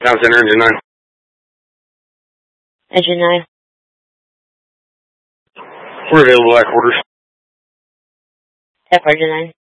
Town Center, Engine 9. Engine 9. We're available at quarters. Step Engine 9.